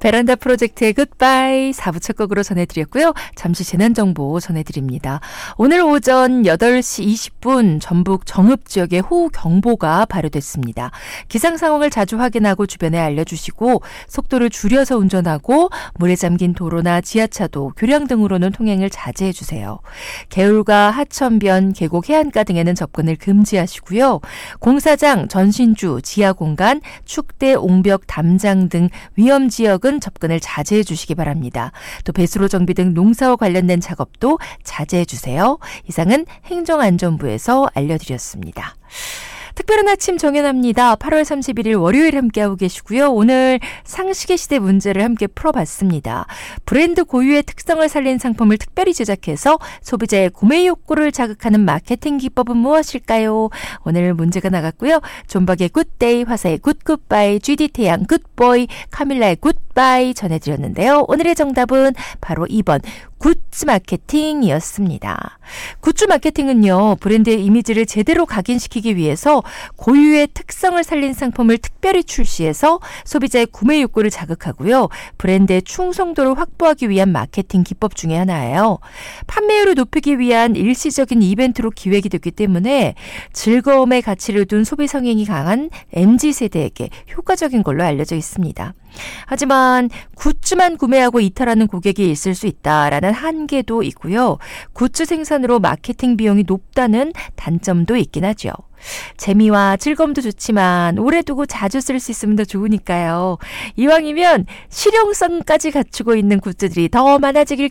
베란다 프로젝트의 굿바이 4부 첫 곡으로 전해드렸고요. 잠시 재난정보 전해드립니다. 오늘 오전 8시 20분 전북 정읍 지역에 호우경보가 발효됐습니다. 기상 상황을 자주 확인하고 주변에 알려주시고 속도를 줄여서 운전하고 물에 잠긴 도로나 지하차도, 교량 등으로는 통행을 자제해주세요. 개울과 하천변, 계곡, 해안가 등에는 접근을 금지하시고요. 공사장, 전신주, 지하공간, 축대, 옹벽, 담장 등 위험지역은 접근을 자제해 주시기 바랍니다. 또 배수로 정비 등 농사와 관련된 작업도 자제해 주세요. 이상은 행정안전부에서 알려드렸습니다. 특별한 아침 정연합니다. 8월 31일 월요일 함께하고 계시고요. 오늘 상식의 시대 문제를 함께 풀어봤습니다. 브랜드 고유의 특성을 살린 상품을 특별히 제작해서 소비자의 구매 욕구를 자극하는 마케팅 기법은 무엇일까요? 오늘 문제가 나갔고요. 존박의 굿데이, 화사의 굿굿바이, GD태양 굿보이, 카밀라의 굿바이 전해드렸는데요. 오늘의 정답은 바로 2번 굿즈 마케팅이었습니다. 굿즈 마케팅은요, 브랜드의 이미지를 제대로 각인시키기 위해서 고유의 특성을 살린 상품을 특별히 출시해서 소비자의 구매 욕구를 자극하고요. 브랜드의 충성도를 확보하기 위한 마케팅 기법 중에 하나예요. 판매율을 높이기 위한 일시적인 이벤트로 기획이 됐기 때문에 즐거움의 가치를 둔 소비 성향이 강한 MZ세대에게 효과적인 걸로 알려져 있습니다. 하지만 굿즈만 구매하고 이탈하는 고객이 있을 수 있다라는 한계도 있고요. 굿즈 생산으로 마케팅 비용이 높다는 단점도 있긴 하죠. 재미와 즐거움도 좋지만 오래 두고 자주 쓸 수 있으면 더 좋으니까요. 이왕이면 실용성까지 갖추고 있는 굿즈들이 더 많아지길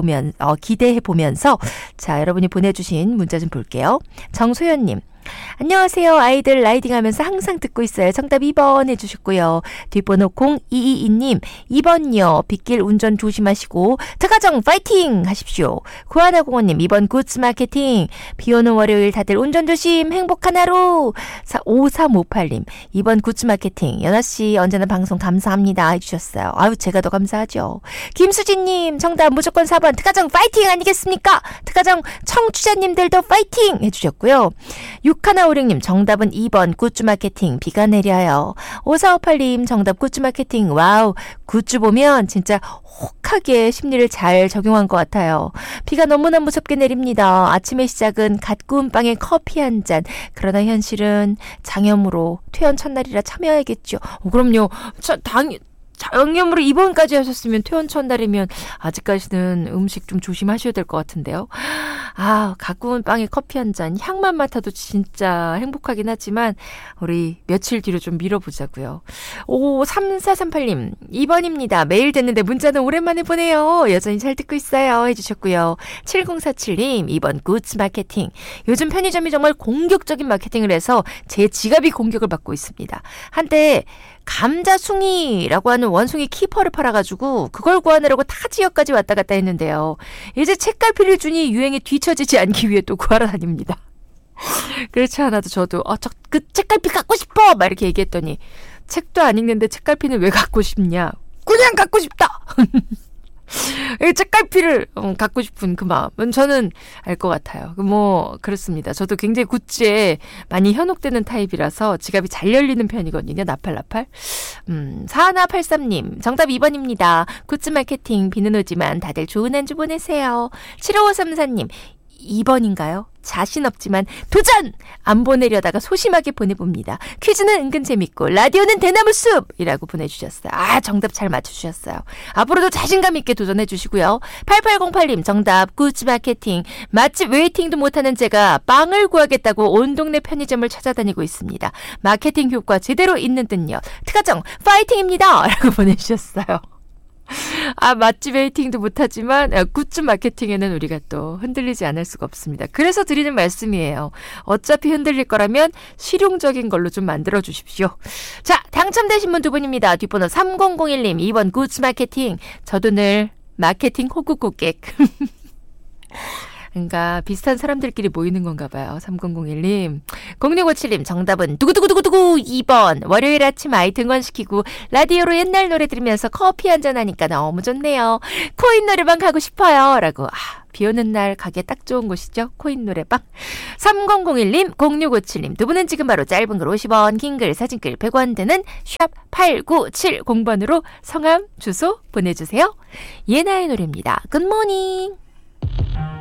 기대해보면서 자, 여러분이 보내주신 문자 좀 볼게요. 정소연님. 안녕하세요. 아이들 라이딩하면서 항상 듣고 있어요. 정답 2번 해주셨고요. 뒷번호 0222님 2번요. 빗길 운전 조심하시고 특가정 파이팅 하십시오. 구하나공원님 2번 굿즈 마케팅. 비오는 월요일 다들 운전 조심 행복한 하루. 5358님 2번 굿즈 마케팅. 연아씨 언제나 방송 감사합니다 해주셨어요. 아유 제가 더 감사하죠. 김수진님 정답 무조건 4번 특가정 파이팅 아니겠습니까? 특가정 청취자님들도 파이팅 해주셨고요. 6156님 정답은 2번 굿즈 마케팅. 비가 내려요. 5458님 정답 굿즈 마케팅. 와우, 굿즈 보면 진짜 혹하게 심리를 잘 적용한 것 같아요. 비가 너무나 무섭게 내립니다. 아침의 시작은 갓 구운 빵에 커피 한 잔. 그러나 현실은 장염으로 퇴원 첫날이라 참여해야겠죠. 그럼요. 장염으로 입원까지 하셨으면 퇴원 첫날이면 아직까지는 음식 좀 조심하셔야 될 것 같은데요. 아, 가꾸운 빵에 커피 한 잔, 향만 맡아도 진짜 행복하긴 하지만 우리 며칠 뒤로 좀 미뤄보자고요. 3438님 2번입니다. 매일 듣는데 문자는 오랜만에 보내요. 여전히 잘 듣고 있어요 해주셨고요. 7047님 2번 굿즈 마케팅. 요즘 편의점이 정말 공격적인 마케팅을 해서 제 지갑이 공격을 받고 있습니다. 한때 감자숭이라고 하는 원숭이 키퍼를 팔아가지고 그걸 구하느라고 타 지역까지 왔다 갔다 했는데요. 이제 책갈피를 주니 유행에 뒤처지지 않기 위해 또 구하러 다닙니다. 그렇지 않아도 저도 그 책갈피 갖고 싶어! 막 이렇게 얘기했더니 책도 안 읽는데 책갈피는 왜 갖고 싶냐? 그냥 갖고 싶다! 책갈피를 갖고 싶은 그 마음은 저는 알 것 같아요. 그렇습니다. 저도 굉장히 굿즈에 많이 현혹되는 타입이라서 지갑이 잘 열리는 편이거든요. 나팔나팔. 4183님 정답 2번입니다. 굿즈 마케팅. 비는 오지만 다들 좋은 한 주 보내세요. 75534님 2번인가요? 자신 없지만 도전! 안 보내려다가 소심하게 보내봅니다. 퀴즈는 은근 재밌고 라디오는 대나무숲이라고 보내주셨어요. 정답 잘 맞춰주셨어요. 앞으로도 자신감 있게 도전해주시고요. 8808님 정답 굿즈 마케팅. 맛집 웨이팅도 못하는 제가 빵을 구하겠다고 온 동네 편의점을 찾아다니고 있습니다. 마케팅 효과 제대로 있는 듯요. 특가정 파이팅입니다 라고 보내주셨어요. 맛집 웨이팅도 못하지만 굿즈 마케팅에는 우리가 또 흔들리지 않을 수가 없습니다. 그래서 드리는 말씀이에요. 어차피 흔들릴 거라면 실용적인 걸로 좀 만들어 주십시오. 자, 당첨되신 분 두 분입니다. 뒷번호 3001님 2번 굿즈 마케팅. 저도 늘 마케팅 호구 고객. 그러니까 비슷한 사람들끼리 모이는 건가 봐요. 3001님. 0657님 정답은 두구두구두구두구 2번. 월요일 아침 아이 등원시키고 라디오로 옛날 노래 들으면서 커피 한잔 하니까 너무 좋네요. 코인 노래방 가고 싶어요. 라고. 비 오는 날 가기 딱 좋은 곳이죠. 코인 노래방. 3001님, 0657님 두 분은 지금 바로 짧은 글 50원, 긴 글, 사진글 100원 되는 샵 8970번으로 성함, 주소 보내주세요. 예나의 노래입니다. 굿모닝.